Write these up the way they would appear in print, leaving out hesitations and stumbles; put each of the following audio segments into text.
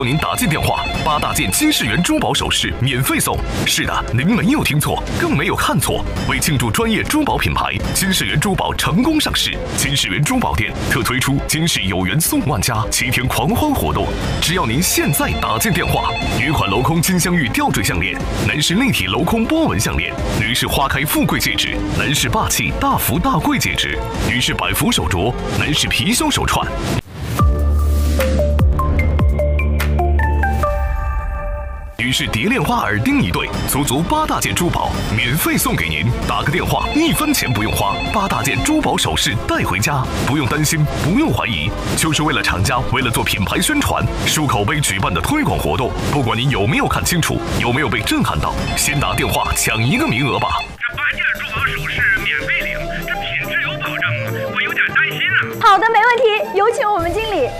您打进电话，8大件金世缘珠宝首饰免费送。是的，您没有听错，更没有看错。为庆祝专业珠宝品牌金世缘珠宝成功上市，金世缘珠宝店特推出金世有缘送万家7天狂欢活动。只要您现在打进电话，女款镂空金镶玉吊坠项链，男士立体镂空波纹项链，女士花开富贵戒指，男士霸气大福大贵戒指，女士百福手镯，男士貔貅手串。女士蝶恋花耳钉1对，足足8大件珠宝免费送给您。打个电话，1分钱不用花，8大件珠宝首饰带回家，不用担心，不用怀疑，就是为了厂家，为了做品牌宣传、树口碑举办的推广活动。不管您有没有看清楚，有没有被震撼到，先打电话抢1个名额吧。 这8件珠宝首饰免费领，这品质有保证吗？我有点担心啊。 好的，没问题，有请我们经理。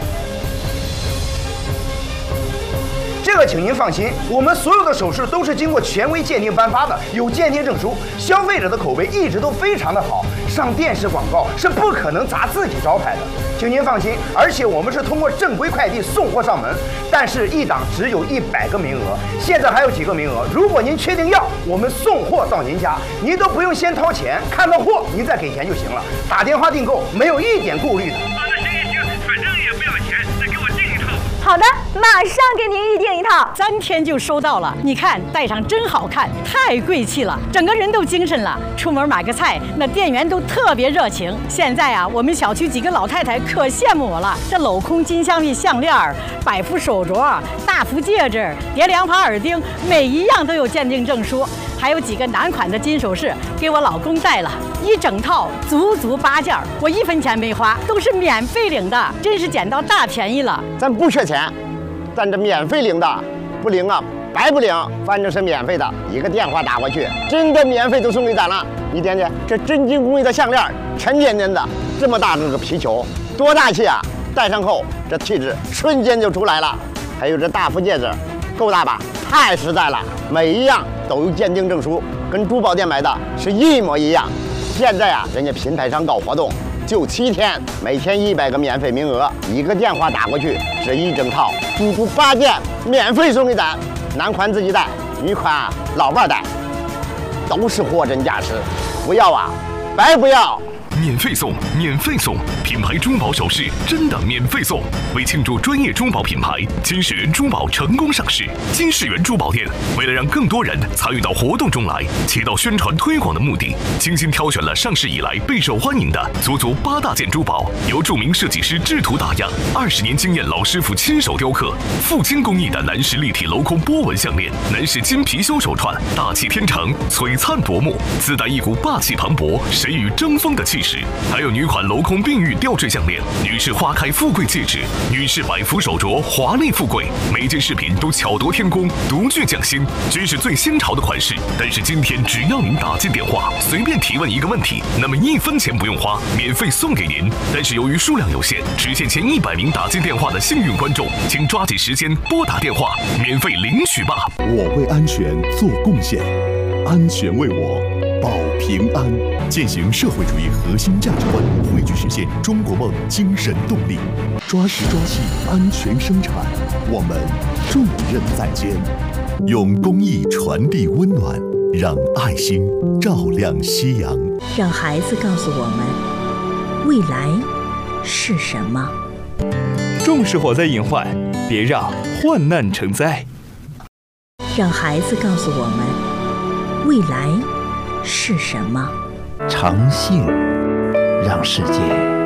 这个请您放心，我们所有的首饰都是经过权威鉴定颁发的，有鉴定证书，消费者的口碑一直都非常的好，上电视广告是不可能砸自己招牌的，请您放心。而且我们是通过正规快递送货上门，但是一档只有100个名额，现在还有几个名额，如果您确定要，我们送货到您家，您都不用先掏钱，看到货您再给钱就行了，打电话订购没有一点顾虑的。 那行，反正也不要钱，再给我订一套。 好的，马上给您预定一套 ，3天就收到了。你看，戴上真好看，太贵气了，整个人都精神了。出门买个菜，那店员都特别热情。现在啊，我们小区几个老太太可羡慕我了。这镂空金镶玉项链、百福手镯、大福戒指、蝶恋花耳钉，每一样都有鉴定证书。还有几个男款的金首饰给我老公戴了，一整套足足8件，我1分钱没花，都是免费领的，真是捡到大便宜了。 咱不缺钱，咱这免费领的，不领啊白不领，反正是免费的，一个电话打过去，真的免费都送给咱了。你点点这真金工艺的项链，沉甸甸的，这么大个皮球，多大气啊！戴上后这气质瞬间就出来了。还有这大福戒指，够大吧？太实在了，每一样都有鉴定证书，跟珠宝店买的是一模一样。现在啊，人家品牌商搞活动，就7天，每天100个免费名额，一个电话打过去，这一整套足足8件免费送给咱。男款自己戴，女款老伴戴，都是货真价实，不要啊，白不要。 免费送，免费送！品牌珠宝首饰真的免费送！为庆祝专业珠宝品牌金世缘珠宝成功上市，金世缘珠宝店为了让更多人参与到活动中来，起到宣传推广的目的，精心挑选了上市以来备受欢迎的足足8大件珠宝，由著名设计师制图打样，20年经验老师傅亲手雕刻，富金工艺的男士立体镂空波纹项链，男士金貔貅手串，大气天成，璀璨夺目，自带一股霸气磅礴、谁与争锋的气势。还有女款镂空碧玉吊坠项链，女士花开富贵戒指，女士百福手镯，华丽富贵，每件饰品都巧夺天工，独具匠心，真是最新潮的款式。但是今天只要您打进电话，随便提问一个问题，那么1分钱不用花，免费送给您。但是由于数量有限，只限前100名打进电话的幸运观众，请抓紧时间拨打电话，免费领取吧。 我为安全做贡献，安全为我保平安。践行社会主义核心价值观，汇聚实现中国梦精神动力，抓实抓细安全生产，我们重任在肩。用公益传递温暖，让爱心照亮夕阳。 让孩子告诉我们，未来是什么？ 重视火灾隐患，别让患难成灾。 让孩子告诉我们，未来是什么？ 诚信，让世界